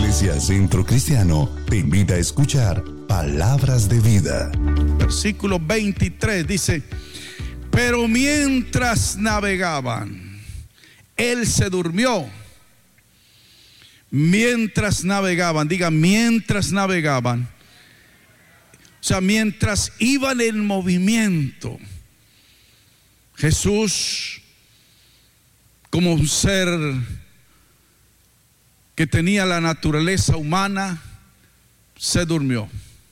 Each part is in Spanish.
Iglesia Centro Cristiano te invita a escuchar Palabras de Vida. Versículo 23 dice: pero mientras navegaban, él se durmió. Mientras navegaban, diga mientras navegaban. O sea, mientras iban en movimiento, Jesús, como un ser que tenía la naturaleza humana, se durmió.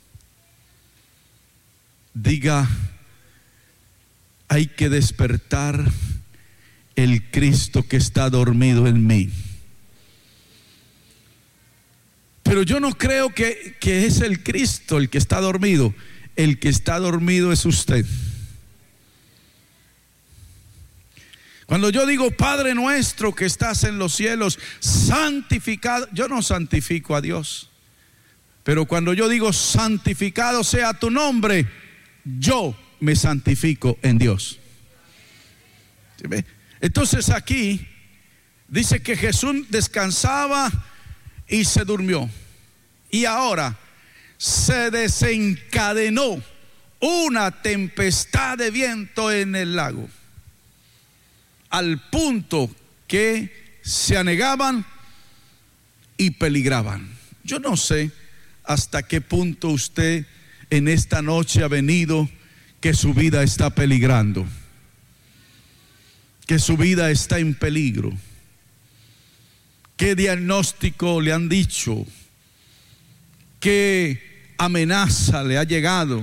Diga: hay que despertar el Cristo que está dormido en mí. Pero yo no creo que es el Cristo el que está dormido. El que está dormido es usted. Cuando yo digo Padre nuestro que estás en los cielos, santificado, yo no santifico a Dios. Pero cuando yo digo santificado sea tu nombre, yo me santifico en Dios. ¿Sí ve? Entonces aquí dice que Jesús descansaba y se durmió. Y ahora se desencadenó una tempestad de viento en el lago, al punto que se anegaban y peligraban. Yo no sé hasta qué punto usted en esta noche ha venido que su vida está peligrando, que su vida está en peligro. ¿Qué diagnóstico le han dicho? ¿Qué amenaza le ha llegado?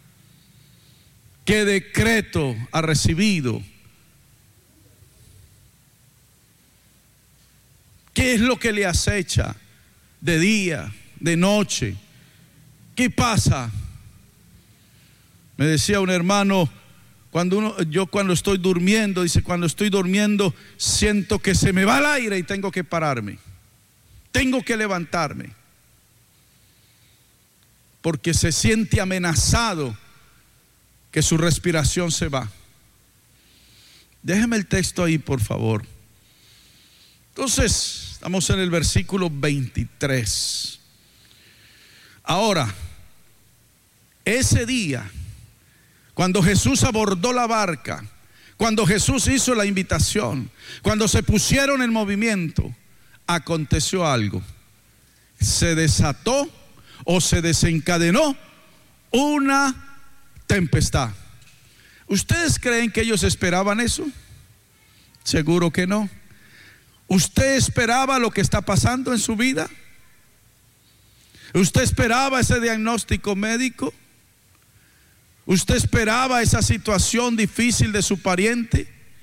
¿Qué decreto ha recibido? ¿Qué es lo que le acecha de día, de noche? ¿Qué pasa? Me decía un hermano, yo cuando estoy durmiendo, dice, cuando estoy durmiendo siento que se me va el aire y tengo que pararme, tengo que levantarme, porque se siente amenazado que su respiración se va. Déjeme el texto ahí, por favor. Entonces, estamos en el versículo 23. Ahora, ese día, cuando Jesús abordó la barca, cuando Jesús hizo la invitación, cuando se pusieron en movimiento, aconteció algo. Se desató o se desencadenó una tempestad. ¿Ustedes creen que ellos esperaban eso? Seguro que no. ¿Usted esperaba lo que está pasando en su vida? ¿Usted esperaba ese diagnóstico médico? ¿Usted esperaba esa situación difícil de su pariente?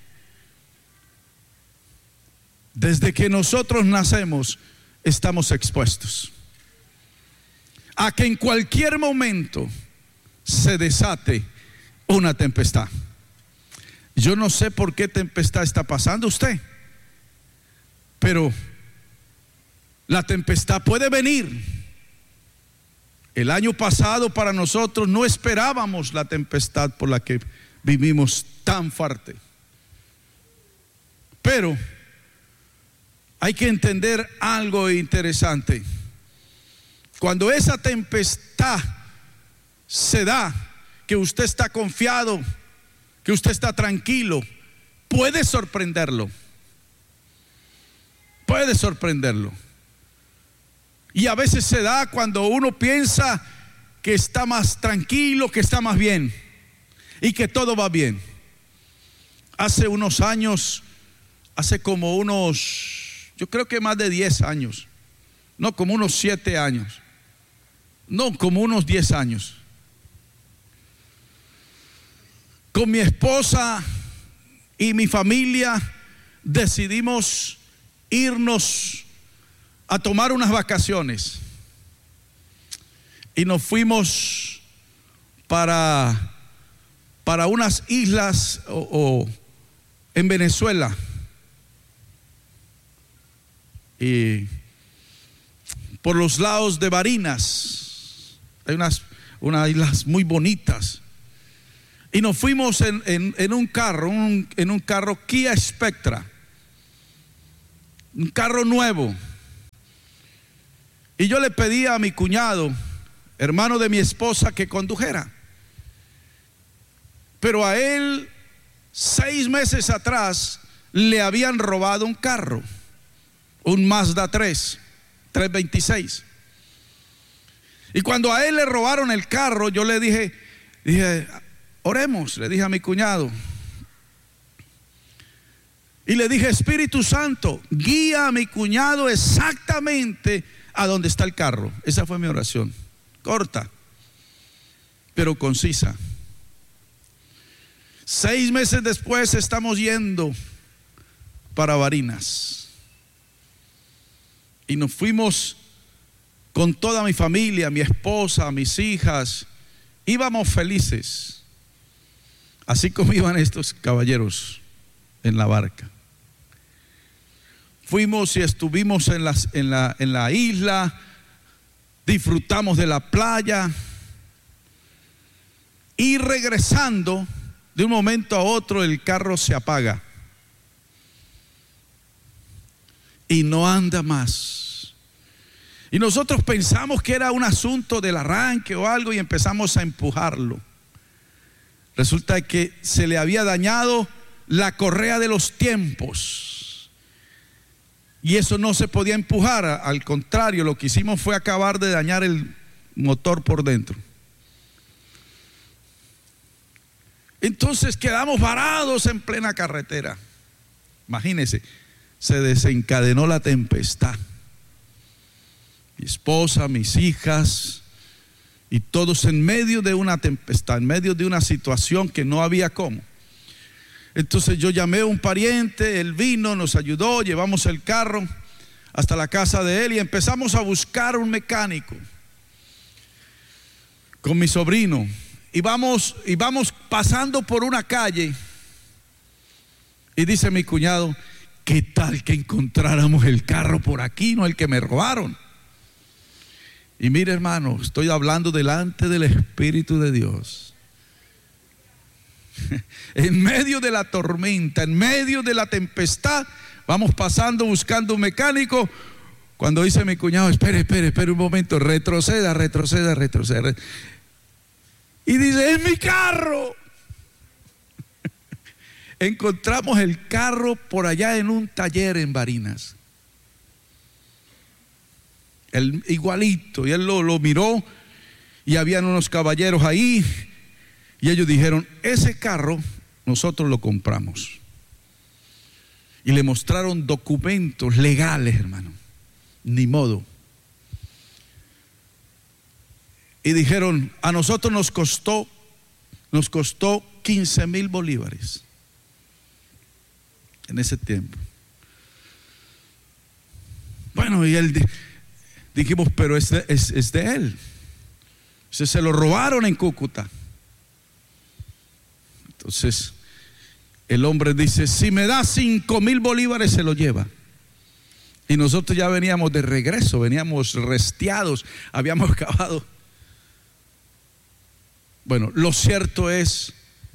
Desde que nosotros nacemos estamos expuestos a que en cualquier momento se desate una tempestad. Yo no sé por qué tempestad está pasando usted, pero la tempestad puede venir. El año pasado para nosotros no esperábamos la tempestad por la que vivimos tan fuerte. Pero hay que entender algo interesante. Cuando esa tempestad se da, que usted está confiado, que usted está tranquilo, puede sorprenderlo. Puede sorprenderlo. Y a veces se da cuando uno piensa que está más tranquilo, que está más bien y que todo va bien. Hace unos años, hace como unos, yo creo que más de 10 años, no, como unos 7 años, no, como unos 10 años, con mi esposa y mi familia decidimos irnos a tomar unas vacaciones y nos fuimos para unas islas en Venezuela, y por los lados de Barinas hay unas islas muy bonitas, y nos fuimos en un carro Kia Spectra, un carro nuevo. Y yo le pedí a mi cuñado, hermano de mi esposa, que condujera. Pero a él 6 meses atrás le habían robado un carro, un Mazda 326. Y cuando a él le robaron el carro, yo le dije, oremos, le dije a mi cuñado. Y le dije, Espíritu Santo, guía a mi cuñado exactamente a donde está el carro. Esa fue mi oración, corta, pero concisa. 6 meses después estamos yendo para Barinas. Y nos fuimos con toda mi familia, mi esposa, mis hijas. Íbamos felices, así como iban estos caballeros en la barca. Fuimos y estuvimos en la isla, disfrutamos de la playa y regresando, de un momento a otro el carro se apaga y no anda más. Y nosotros pensamos que era un asunto del arranque o algo y empezamos a empujarlo. Resulta que se le había dañado la correa de los tiempos. Y eso no se podía empujar, al contrario, lo que hicimos fue acabar de dañar el motor por dentro. Entonces quedamos varados en plena carretera. Imagínense, se desencadenó la tempestad. Mi esposa, mis hijas y todos en medio de una tempestad, en medio de una situación que no había cómo. Entonces yo llamé a un pariente, él vino, nos ayudó, llevamos el carro hasta la casa de él y empezamos a buscar un mecánico con mi sobrino. Y vamos pasando por una calle y dice mi cuñado, ¿qué tal que encontráramos el carro por aquí, no el que me robaron? Y mire, hermano, estoy hablando delante del Espíritu de Dios. En medio de la tormenta, en medio de la tempestad, vamos pasando buscando un mecánico. Cuando dice mi cuñado, espere un momento, retroceda. Y dice, es mi carro. Encontramos el carro por allá en un taller en Barinas. Igualito, y él lo miró y habían unos caballeros ahí y ellos dijeron, ese carro nosotros lo compramos. Y le mostraron documentos legales, hermano, ni modo. Y dijeron, a nosotros nos costó 15,000 bolívares en ese tiempo. Bueno, y él dijimos, pero es de él. Se lo robaron en Cúcuta. Entonces el hombre dice, si me da 5,000 bolívares se lo lleva. Y nosotros ya veníamos de regreso, veníamos restiados, habíamos acabado. Bueno, lo cierto es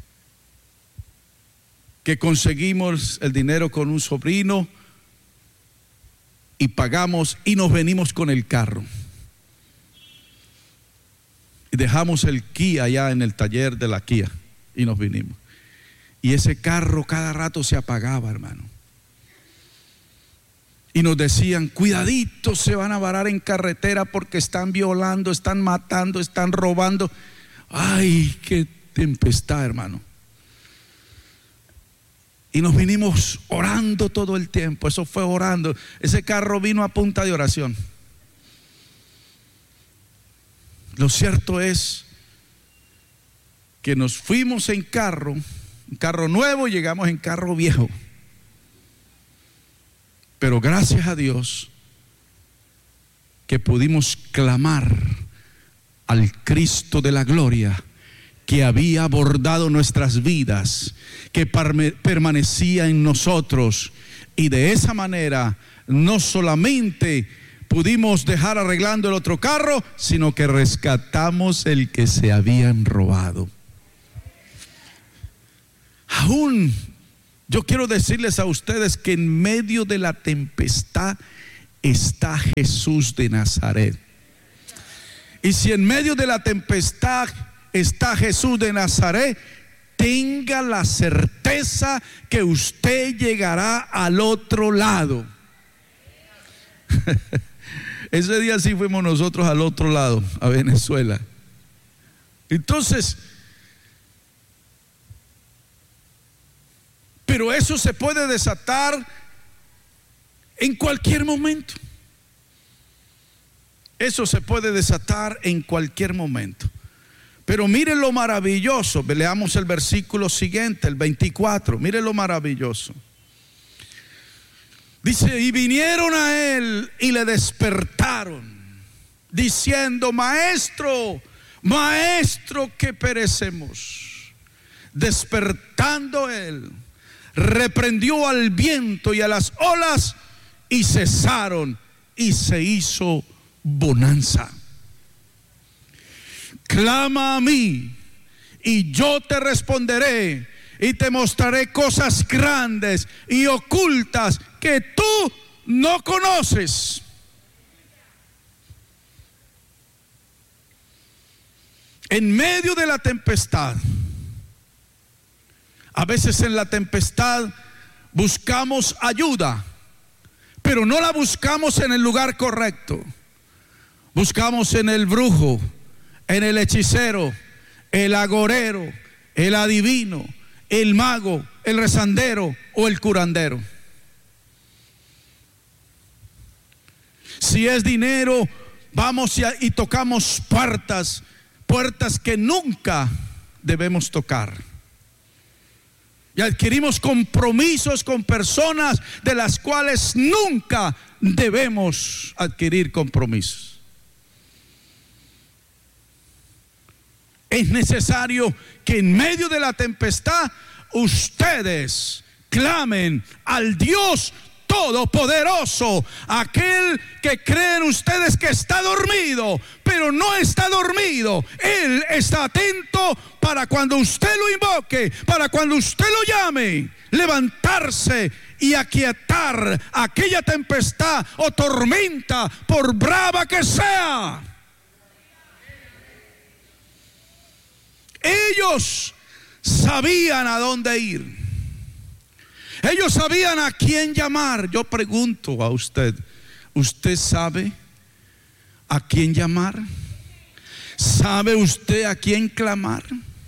que conseguimos el dinero con un sobrino y pagamos y nos venimos con el carro. Y dejamos el Kia allá en el taller de la Kia y nos vinimos. Y ese carro cada rato se apagaba, hermano. Y nos decían, cuidadito, se van a varar en carretera porque están violando, están matando, están robando. Ay, qué tempestad, hermano. Y nos vinimos orando todo el tiempo. Eso fue orando. Ese carro vino a punta de oración. Lo cierto es que nos fuimos en carro, un carro nuevo, y llegamos en carro viejo. Pero gracias a Dios que pudimos clamar al Cristo de la gloria, que había abordado nuestras vidas, que permanecía en nosotros, y de esa manera no solamente pudimos dejar arreglando el otro carro, sino que rescatamos el que se habían robado. Aún yo quiero decirles a ustedes que en medio de la tempestad está Jesús de Nazaret. Y si en medio de la tempestad está Jesús de Nazaret, tenga la certeza que usted llegará al otro lado. Ese día sí fuimos nosotros al otro lado, a Venezuela. Entonces, pero eso se puede desatar en cualquier momento. Eso se puede desatar en cualquier momento. Pero mire lo maravilloso. Leamos el versículo siguiente, el 24. Mire lo maravilloso. Dice: y vinieron a él y le despertaron, diciendo: maestro, maestro, que perecemos. Despertando él, reprendió al viento y a las olas, y cesaron, y se hizo bonanza. Clama a mí, y yo te responderé, y te mostraré cosas grandes y ocultas que tú no conoces. En medio de la tempestad, a veces en la tempestad buscamos ayuda, pero no la buscamos en el lugar correcto. Buscamos en el brujo, en el hechicero, el agorero, el adivino, el mago, el rezandero o el curandero. Si es dinero, vamos y tocamos puertas que nunca debemos tocar. Y adquirimos compromisos con personas de las cuales nunca debemos adquirir compromisos. Es necesario que en medio de la tempestad ustedes clamen al Dios Todopoderoso, aquel que creen ustedes que está dormido, pero no está dormido. Él está atento para cuando usted lo invoque, para cuando usted lo llame, levantarse y aquietar aquella tempestad o tormenta, por brava que sea. Ellos sabían a dónde ir. Ellos sabían a quién llamar. Yo pregunto a usted, ¿usted sabe a quién llamar? ¿Sabe usted a quién clamar?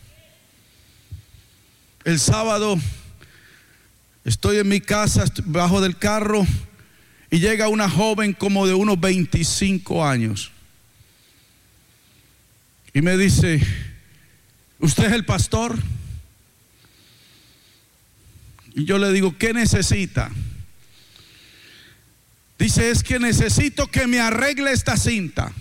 El sábado estoy en mi casa, bajo del carro, y llega una joven como de unos 25 años y me dice: ¿usted es el pastor? Y yo le digo: ¿qué necesita? Dice: es que necesito que me arregle esta cinta.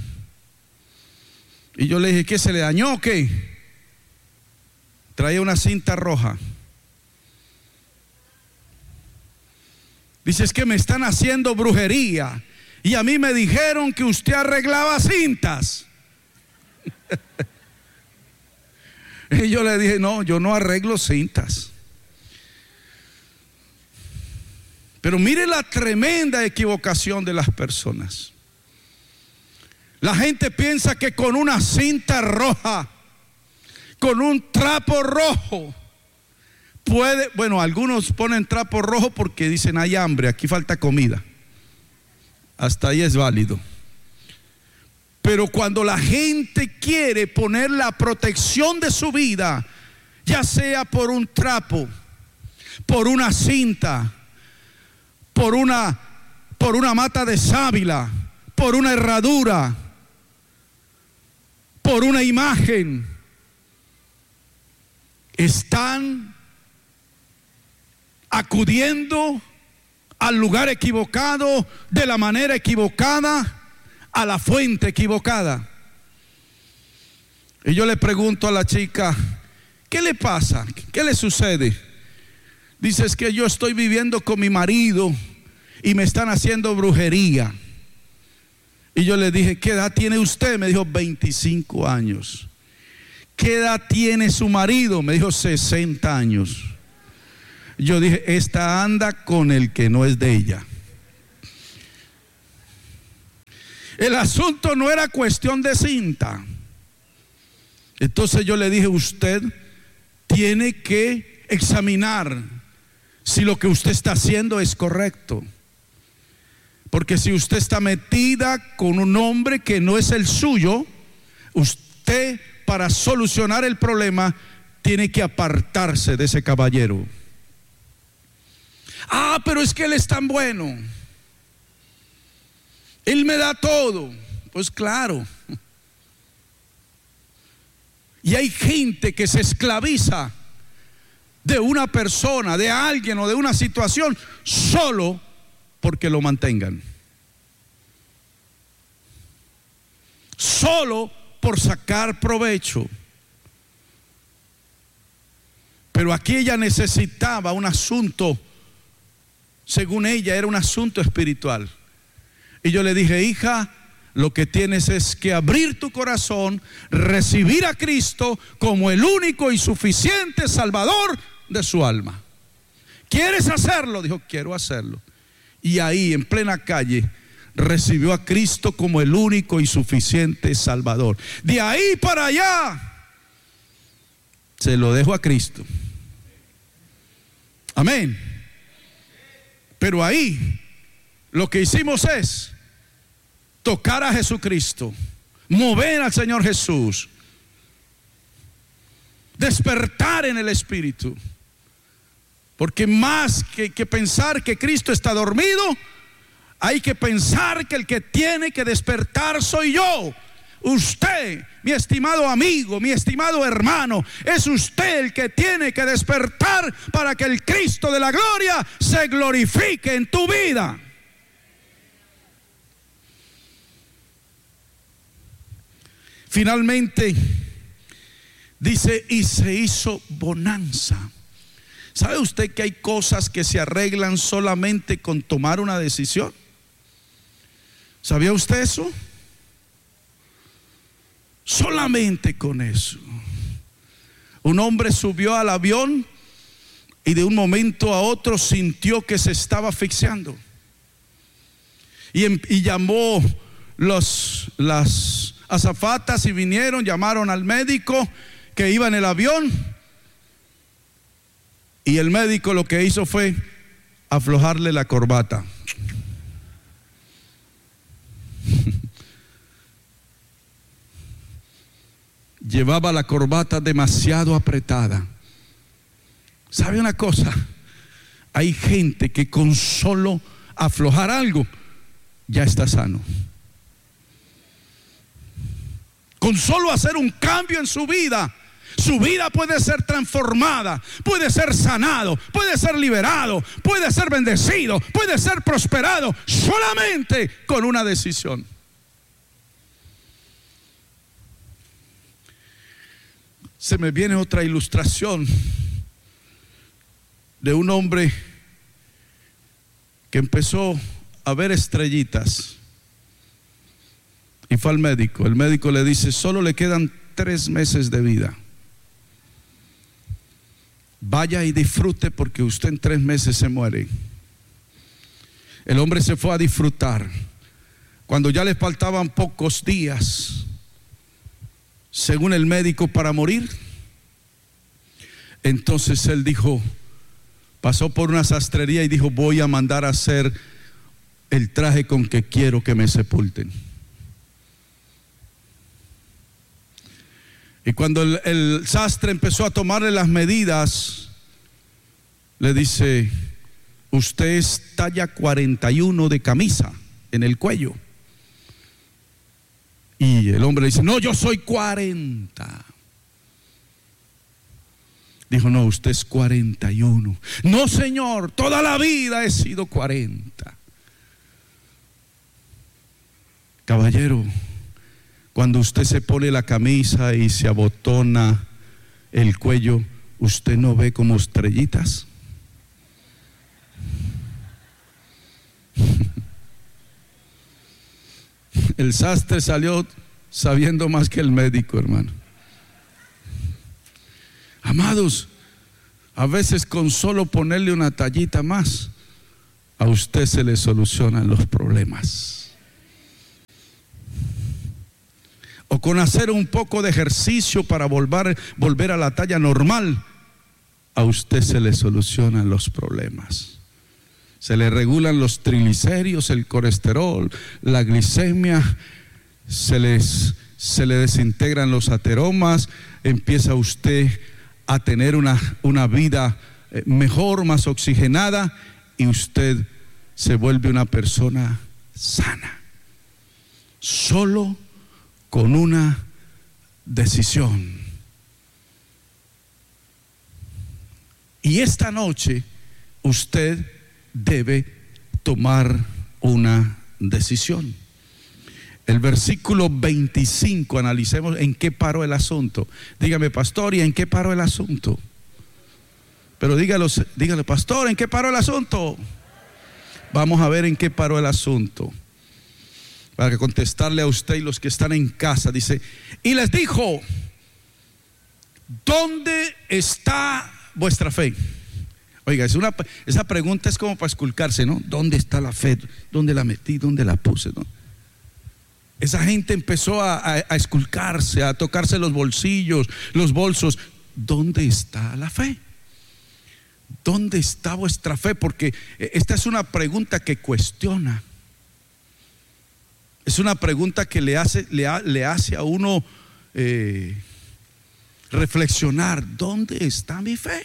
Y yo le dije: ¿qué, se le dañó o qué? Traía una cinta roja. Dice: es que me están haciendo brujería y a mí me dijeron que usted arreglaba cintas. Y yo le dije: no, yo no arreglo cintas. Pero mire la tremenda equivocación de las personas. La gente piensa que con una cinta roja, con un trapo rojo, puede. Bueno, algunos ponen trapo rojo porque dicen: hay hambre, aquí falta comida. Hasta ahí es válido. Pero cuando la gente quiere poner la protección de su vida, ya sea por un trapo, por una cinta, por una mata de sábila, por una herradura, por una imagen, están acudiendo al lugar equivocado, de la manera equivocada, a la fuente equivocada. Y yo le pregunto a la chica: ¿qué le pasa? ¿Qué le sucede? Dice: es que yo estoy viviendo con mi marido y me están haciendo brujería. Y yo le dije: ¿qué edad tiene usted? Me dijo: 25 años. ¿Qué edad tiene su marido? Me dijo: 60 años. Yo dije: esta anda con el que no es de ella. El asunto no era cuestión de cinta. Entonces yo le dije, usted tiene que examinar si lo que usted está haciendo es correcto. Porque si usted está metida con un hombre que no es el suyo, usted, para solucionar el problema, tiene que apartarse de ese caballero. Pero es que él es tan bueno, él me da todo. Pues claro. Y hay gente que se esclaviza de una persona, de alguien o de una situación solo porque lo mantengan, solo por sacar provecho. Pero aquí ella necesitaba un asunto, según ella era un asunto espiritual. Y yo le dije, hija, lo que tienes es que abrir tu corazón, recibir a Cristo como el único y suficiente Salvador de su alma. ¿Quieres hacerlo? Dijo, quiero hacerlo. Y ahí, en plena calle, recibió a Cristo como el único y suficiente Salvador. De ahí para allá, se lo dejo a Cristo. Amén. Pero ahí, lo que hicimos es tocar a Jesucristo, mover al Señor Jesús, despertar en el Espíritu. Porque más que pensar que Cristo está dormido, hay que pensar que el que tiene que despertar soy yo. Usted, mi estimado amigo, mi estimado hermano, es usted el que tiene que despertar para que el Cristo de la gloria se glorifique en tu vida. Finalmente dice, y se hizo bonanza. ¿Sabe usted que hay cosas que se arreglan solamente con tomar una decisión? ¿Sabía usted eso? Solamente con eso. Un hombre subió al avión y de un momento a otro sintió que se estaba asfixiando. Y llamó las azafatas y vinieron, llamaron al médico que iba en el avión. Y el médico lo que hizo fue aflojarle la corbata. Llevaba la corbata demasiado apretada. ¿Sabe una cosa? Hay gente que con solo aflojar algo ya está sano. Con solo hacer un cambio en su vida puede ser transformada, puede ser sanado, puede ser liberado, puede ser bendecido, puede ser prosperado, solamente con una decisión. Se me viene otra ilustración de un hombre que empezó a ver estrellitas y fue al médico. El médico le dice, solo le quedan 3 meses de vida. Vaya y disfrute porque usted en 3 meses se muere. El hombre se fue a disfrutar. Cuando ya le faltaban pocos días, según el médico, para morir, entonces él dijo, pasó por una sastrería y dijo, voy a mandar a hacer el traje con que quiero que me sepulten. Y cuando el sastre empezó a tomarle las medidas, le dice, usted es talla 41 de camisa en el cuello. Y el hombre dice, no, yo soy 40. Dijo, no, usted es 41. No, señor, toda la vida he sido 40. Caballero, cuando usted se pone la camisa y se abotona el cuello, ¿usted no ve como estrellitas? El sastre salió sabiendo más que el médico, hermano. Amados, a veces con solo ponerle una tallita más, a usted se le solucionan los problemas. o con hacer un poco de ejercicio para volver a la talla normal, a usted se le solucionan los problemas. Se le regulan los triglicéridos, el colesterol, la glicemia, se le desintegran los ateromas, empieza usted a tener una vida mejor, más oxigenada, y usted se vuelve una persona sana. Solo con una decisión. Y esta noche usted debe tomar una decisión. El versículo 25, analicemos en qué paró el asunto. Dígame, pastor, ¿y en qué paró el asunto? Pero dígale, pastor, ¿en qué paró el asunto? Vamos a ver en qué paró el asunto, para contestarle a usted y los que están en casa. Dice, y les dijo, ¿dónde está vuestra fe? Oiga, esa pregunta es como para esculcarse, ¿no? ¿Dónde está la fe? ¿Dónde la metí? ¿Dónde la puse? ¿No? Esa gente empezó a esculcarse, a tocarse los bolsillos, los bolsos. ¿Dónde está la fe? ¿Dónde está vuestra fe? Porque esta es una pregunta que cuestiona. Es una pregunta que le hace a uno reflexionar. ¿Dónde está mi fe?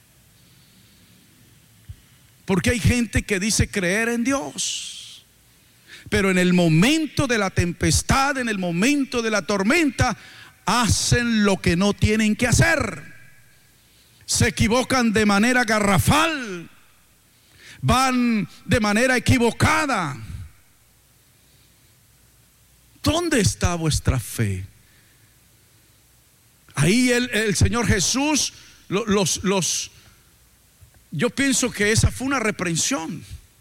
Porque hay gente que dice creer en Dios, pero en el momento de la tempestad, en el momento de la tormenta, hacen lo que no tienen que hacer. Se equivocan de manera garrafal, van de manera equivocada. ¿Dónde está vuestra fe? Ahí el Señor Jesús yo pienso que esa fue una reprensión.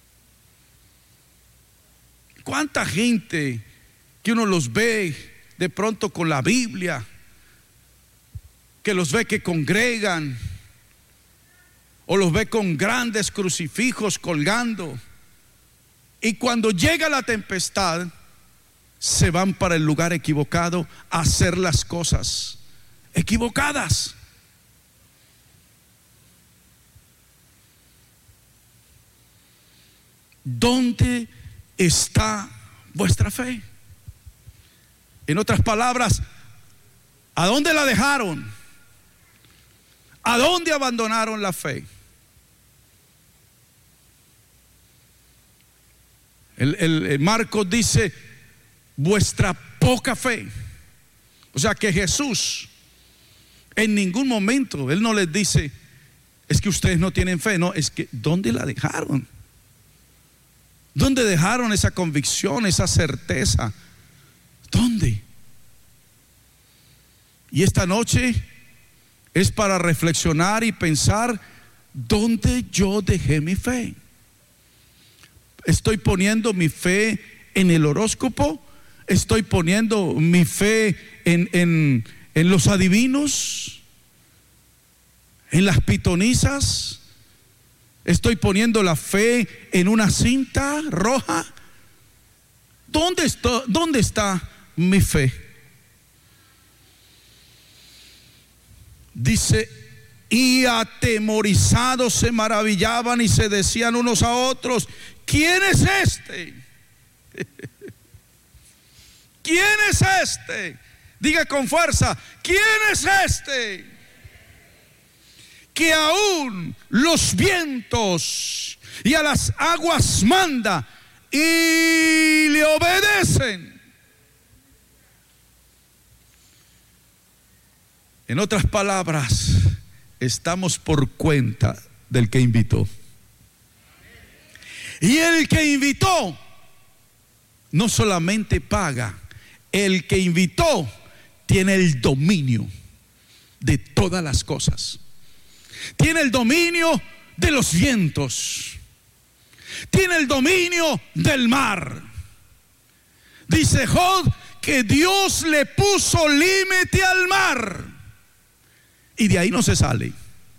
¿Cuánta gente que uno los ve de pronto con la Biblia, que los ve que congregan, o los ve con grandes crucifijos colgando, y cuando llega la tempestad se van para el lugar equivocado a hacer las cosas equivocadas? ¿Dónde está vuestra fe? En otras palabras, ¿a dónde la dejaron? ¿A dónde abandonaron la fe? El Marcos dice, vuestra poca fe. O sea que Jesús en ningún momento, Él no les dice, es que ustedes no tienen fe. No, es que ¿dónde la dejaron? ¿Dónde dejaron esa convicción, esa certeza? ¿Dónde? Y esta noche es para reflexionar y pensar, ¿dónde yo dejé mi fe? ¿Estoy poniendo mi fe en el horóscopo? ¿Estoy poniendo mi fe en los adivinos? ¿En las pitonisas? ¿Estoy poniendo la fe en una cinta roja? ¿Dónde está mi fe? Dice, y atemorizados se maravillaban y se decían unos a otros, ¿quién es este? ¿Quién es este? Diga con fuerza, ¿quién es este? Que aún los vientos y a las aguas manda y le obedecen. En otras palabras, estamos por cuenta del que invitó. Y el que invitó no solamente paga, el que invitó tiene el dominio de todas las cosas. Tiene el dominio de los vientos. Tiene el dominio del mar. Dice Job que Dios le puso límite al mar y de ahí no se sale.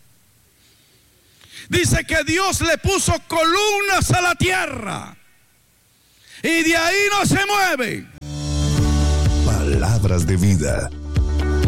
Dice que Dios le puso columnas a la tierra y de ahí no se mueve. palabras de vida.